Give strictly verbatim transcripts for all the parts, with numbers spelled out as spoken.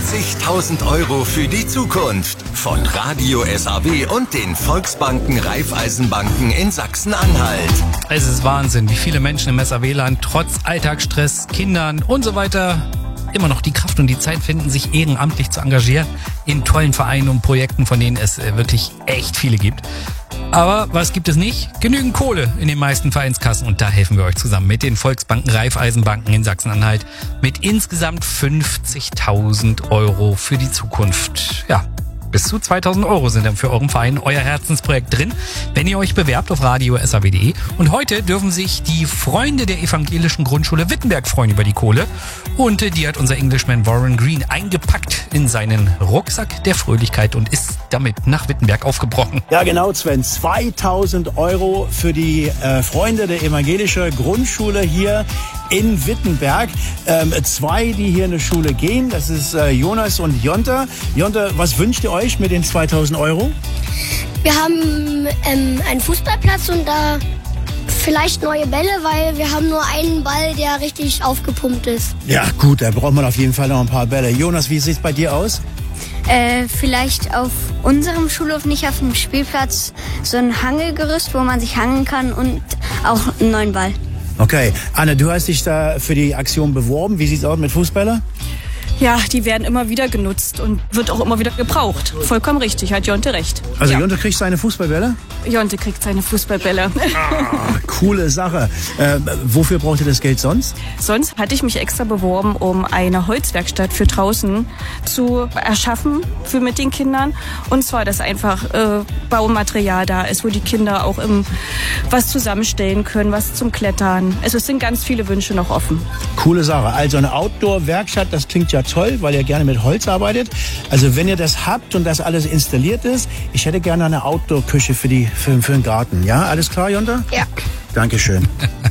fünfzigtausend Euro für die Zukunft von Radio S A W und den Volksbanken Raiffeisenbanken in Sachsen-Anhalt. Es ist Wahnsinn, wie viele Menschen im S A W-Land trotz Alltagsstress, Kindern und so weiter immer noch die Kraft und die Zeit finden, sich ehrenamtlich zu engagieren in tollen Vereinen und Projekten, von denen es wirklich echt viele gibt. Aber was gibt es nicht? Genügend Kohle in den meisten Vereinskassen und da helfen wir euch zusammen mit den Volksbanken Raiffeisenbanken in Sachsen-Anhalt mit insgesamt fünfzigtausend Euro für die Zukunft. Ja, bis zu zweitausend Euro sind dann für euren Verein, euer Herzensprojekt drin, wenn ihr euch bewerbt auf radio s a w punkt de. Und heute dürfen sich die Freunde der evangelischen Grundschule Wittenberg freuen über die Kohle. Und die hat unser Englishman Warren Green eingepackt in seinen Rucksack der Fröhlichkeit und ist damit nach Wittenberg aufgebrochen. Ja genau, Sven, zweitausend Euro für die äh, Freunde der evangelischen Grundschule hier in Wittenberg. Ähm, zwei, die hier in die Schule gehen, das ist äh, Jonas und Jonte. Jonte, was wünscht ihr euch mit den zweitausend Euro? Wir haben ähm, einen Fußballplatz und da vielleicht neue Bälle, weil wir haben nur einen Ball, der richtig aufgepumpt ist. Ja gut, da braucht man auf jeden Fall noch ein paar Bälle. Jonas, wie sieht's bei dir aus? Äh, vielleicht auf unserem Schulhof, nicht auf dem Spielplatz, so ein Hangelgerüst, wo man sich hangeln kann und auch einen neuen Ball. Okay, Anne, du hast dich da für die Aktion beworben. Wie sieht's aus mit Fußballern? Ja, die werden immer wieder genutzt und wird auch immer wieder gebraucht. Vollkommen richtig, hat Jonte recht. Also ja. Jonte kriegt seine Fußballbälle? Jonte kriegt seine Fußballbälle. Ah, coole Sache. Äh, wofür braucht ihr das Geld sonst? Sonst hatte ich mich extra beworben, um eine Holzwerkstatt für draußen zu erschaffen für mit den Kindern. Und zwar, dass einfach äh, Baumaterial da ist, wo die Kinder auch im, was zusammenstellen können, was zum Klettern. Also es sind ganz viele Wünsche noch offen. Coole Sache. Also eine Outdoor-Werkstatt, das klingt ja toll, weil ihr gerne mit Holz arbeitet. Also wenn ihr das habt und das alles installiert ist, ich hätte gerne eine Outdoor-Küche für, die, für, für den Garten. Ja, alles klar, Jonte? Ja. Dankeschön.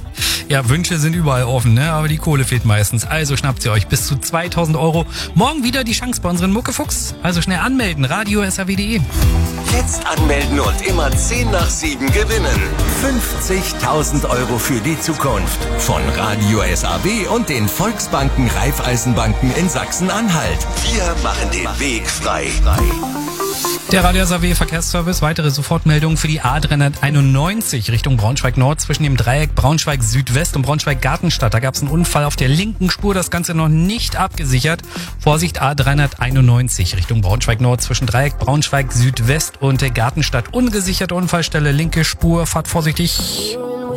Ja, Wünsche sind überall offen, ne? Aber die Kohle fehlt meistens. Also schnappt sie euch bis zu zweitausend Euro. Morgen wieder die Chance bei unseren Muckefuchs. Also schnell anmelden, radio s a w punkt de. Jetzt anmelden und immer zehn nach sieben gewinnen. fünfzigtausend Euro für die Zukunft von Radio S A W und den Volksbanken Raiffeisenbanken in Sachsen-Anhalt. Wir machen den Weg frei. Der Radio S A W Verkehrsservice, weitere Sofortmeldungen für die A dreihunderteinundneunzig Richtung Braunschweig Nord zwischen dem Dreieck Braunschweig Südwest und Braunschweig Gartenstadt. Da gab es einen Unfall auf der linken Spur, das Ganze noch nicht abgesichert. Vorsicht, A dreihunderteinundneunzig Richtung Braunschweig Nord zwischen Dreieck Braunschweig Südwest und der Gartenstadt. Ungesicherte Unfallstelle, linke Spur, fahrt vorsichtig.